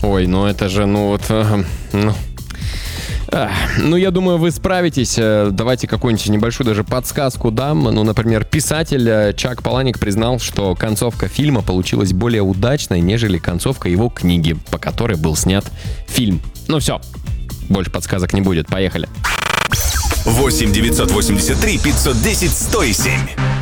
Ой, ну это же, я думаю, вы справитесь. Давайте какую-нибудь небольшую даже подсказку дам. Например, писатель Чак Паланик признал, что концовка фильма получилась более удачной, нежели концовка его книги, по которой был снят фильм. Все, больше подсказок не будет. Поехали. 8 983 510 107.